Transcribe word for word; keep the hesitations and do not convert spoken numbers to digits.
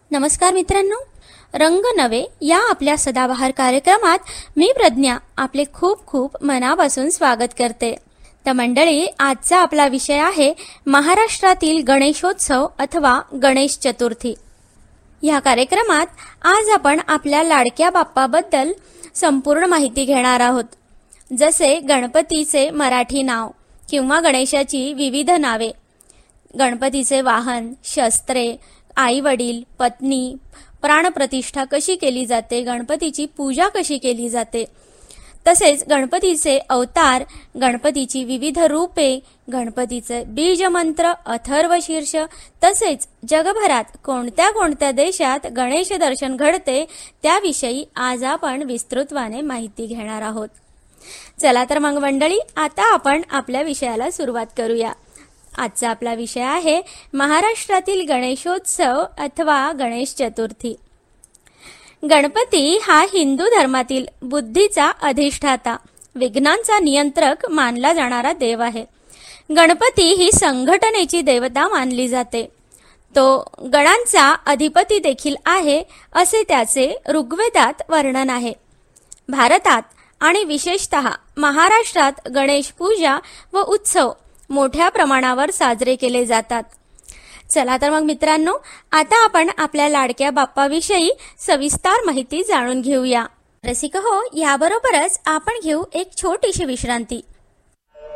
नमस्कार मित्रांनो, रंग नवे या आपल्या सदाबहार कार्यक्रमात मी प्रज्ञा आपले खूप खूप मनापासून स्वागत करते। तर मंडळी, आजचा आपला विषय आहे महाराष्ट्रातील गणेशोत्सव अथवा गणेश चतुर्थी। या कार्यक्रमात आज आपण आपल्या लाडक्या बाप्पाबद्दल संपूर्ण माहिती घेणार आहोत, जसे गणपतीचे मराठी नाव किंवा गणेशाची विविध नावे, गणपतीचे वाहन, शस्त्रे, आई वडील, पत्नी, प्राणप्रतिष्ठा कशी केली जाते, गणपतीची पूजा कशी केली जाते, तसेच गणपतीचे अवतार, गणपतीची विविध रूपे, गणपतीचे बीजमंत्र, अथर्वशीर्ष, तसेच जगभरात कोणत्या कोणत्या देशात गणेश दर्शन घडते त्याविषयी आज आपण विस्तृतपणे माहिती घेणार आहोत। चला तर मग मंडळी, आता आपण आपल्या विषयाला सुरुवात करूया। आजचा आपला विषय आहे महाराष्ट्रातील गणेशोत्सव अथवा गणेश चतुर्थी। गणपती हा हिंदू धर्मातील बुद्धीचा अधिष्ठाता, विघ्नांचा नियंत्रक मानला जाणारा देव आहे। गणपती ही संघटनेची देवता मानली जाते। तो गणांचा अधिपती देखील आहे असे त्याचे ऋग्वेदात वर्णन आहे। भारतात आणि विशेषतः महाराष्ट्रात गणेश पूजा व उत्सव मोठ्या प्रमाणावर साजरे केले जातात। चला तर मग मित्रांनो, आता आपण आपल्या लाडक्या बाप्पाविषयी सविस्तर माहिती जाणून घेऊया। रसिक हो, याबरोबरच आपण घेऊ एक छोटीशी विश्रांती।